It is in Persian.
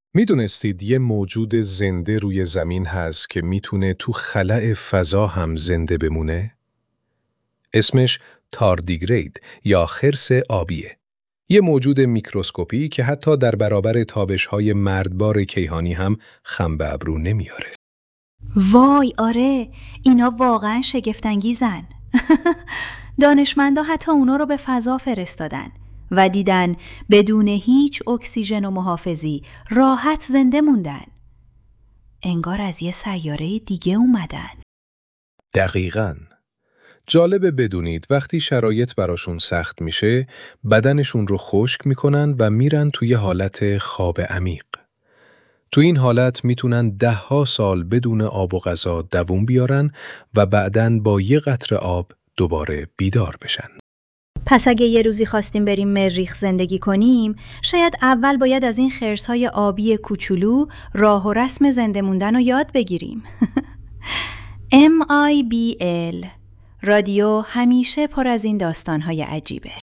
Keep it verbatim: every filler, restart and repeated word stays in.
میدونستید یه موجود زنده روی زمین هست که میتونه تو خلأ فضا هم زنده بمونه؟ اسمش تاردیگرید یا خرس آبیه. یه موجود میکروسکوپی که حتی در برابر تابش‌های مردبار کیهانی هم خم به ابرو نمیاره. وای آره، اینا واقعا شگفت‌انگیزن. دانشمندا حتی اونا رو به فضا فرستادن و دیدن بدون هیچ اکسیژن و محافظی راحت زنده موندن. انگار از یه سیاره دیگه اومدن. دقیقاً. جالبه بدونید وقتی شرایط براشون سخت میشه، بدنشون رو خشک میکنن و میرن توی حالت خواب عمیق. تو این حالت میتونن ده ها سال بدون آب و غذا دووم بیارن و بعدن با یه قطره آب دوباره بیدار بشن. پس اگه یه روزی خواستیم بریم مریخ زندگی کنیم، شاید اول باید از این خرس‌های آبی کوچولو راه و رسم زنده موندن رو یاد بگیریم. ام آی بی ال رادیو همیشه پر از این داستان‌های عجیبه.